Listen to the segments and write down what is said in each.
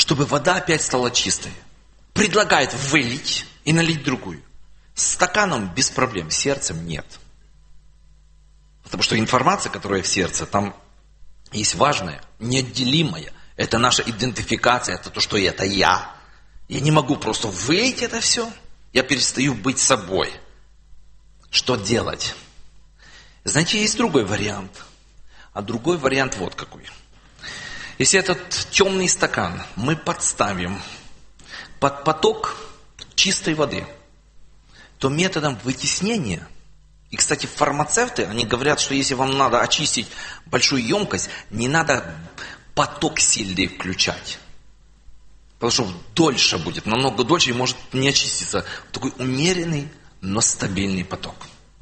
чтобы вода опять стала чистой. Предлагает вылить и налить другую. С стаканом без проблем, с сердцем нет. Потому что информация, которая в сердце, там есть важная, неотделимая. Это наша идентификация, это то, что это я. Я не могу просто вылить это все. Я перестаю быть собой. Что делать? Знаете, есть другой вариант. А другой вариант вот какой. Если этот темный стакан мы подставим под поток чистой воды, то методом вытеснения, и, кстати, фармацевты, они говорят, что если вам надо очистить большую емкость, не надо поток сильный включать. Потому что дольше будет, намного дольше, и может не очиститься. Такой умеренный, но стабильный поток.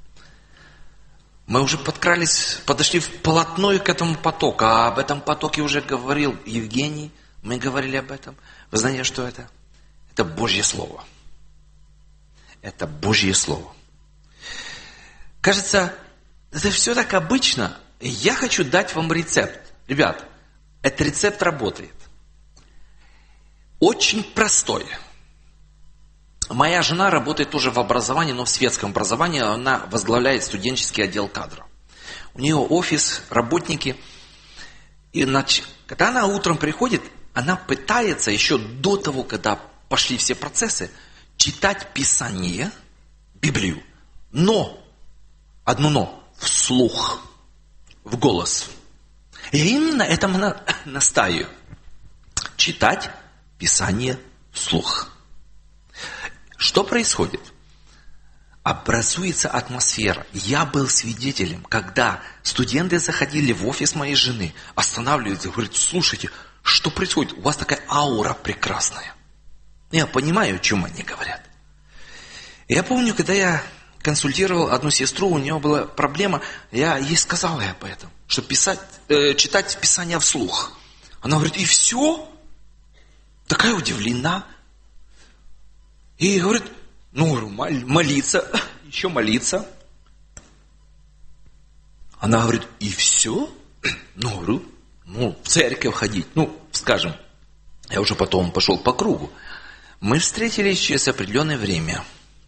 Мы уже подошли вплотную к этому потоку, а об этом потоке уже говорил Евгений, мы говорили об этом. Вы знаете, что это? Это Божье Слово. Это Божье Слово. Кажется, это все так обычно. Я хочу дать вам рецепт. Ребят, этот рецепт работает. Очень простой. Моя жена работает тоже в образовании, но в светском образовании. Она возглавляет студенческий отдел кадров. У нее офис, работники. И когда она утром приходит, она пытается еще до того, когда пошли все процессы, читать Писание, Библию. Но, одно но, вслух, в голос. И именно этому она настаиваю. Читать Писание вслух. Что происходит? Образуется атмосфера. Я был свидетелем, когда студенты заходили в офис моей жены, останавливаются и говорят: слушайте, что происходит? У вас такая аура прекрасная. Я понимаю, о чем они говорят. Я помню, когда я консультировал одну сестру, у нее была проблема, я ей сказал об этом, что читать Писание вслух. Она говорит: и все? Такая удивлена. И говорит: ну, молиться, еще молиться. Она говорит: и все? Ну, говорю, в церковь ходить. Скажем, я уже потом пошел по кругу. Мы встретились через определенное время.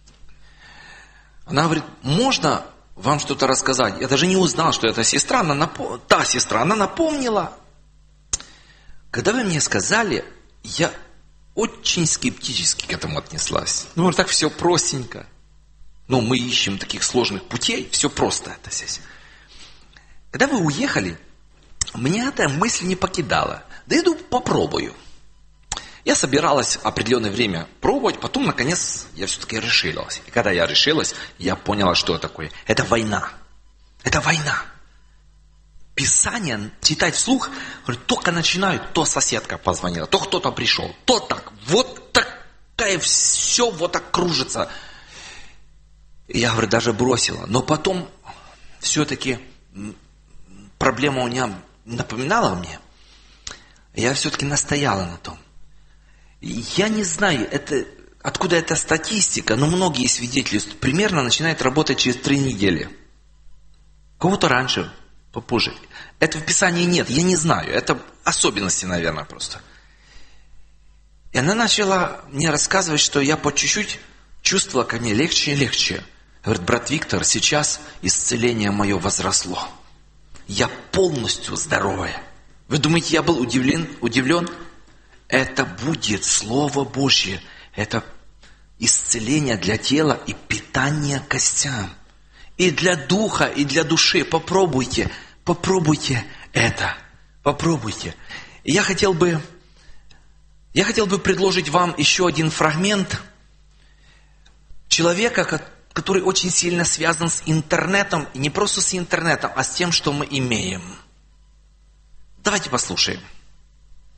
Она говорит: можно вам что-то рассказать? Я даже не узнал, что это сестра, она напомнила. Когда вы мне сказали, я очень скептически к этому отнеслась. Так все простенько. Мы ищем таких сложных путей, все просто это здесь. Когда вы уехали, меня эта мысль не покидала. Да иду попробую. Я собиралась определенное время пробовать, потом, наконец, я все-таки решилась. И когда я решилась, я поняла, что такое. Это война. Это война. Писание читать вслух, только начинают, то соседка позвонила, то кто-то пришел, то так, вот такая, все вот так кружится. Я, даже бросила. Но потом, все-таки, проблема у меня напоминала мне. Я все-таки настояла на том. Я не знаю, откуда эта статистика, но многие свидетели примерно начинают работать через 3 недели. Кого-то раньше, попозже. Это в Писании нет, я не знаю. Это особенности, наверное, просто. И она начала мне рассказывать, что я по чуть-чуть чувствовала ко мне легче и легче. Говорит: брат Виктор, сейчас исцеление мое возросло. Я полностью здоровая. Вы думаете, я был удивлен? Это будет Слово Божье. Это исцеление для тела и питание костям. И для духа, и для души. Попробуйте это. Попробуйте. И я хотел бы предложить вам еще один фрагмент человека, который очень сильно связан с интернетом. И не просто с интернетом, а с тем, что мы имеем. Давайте послушаем.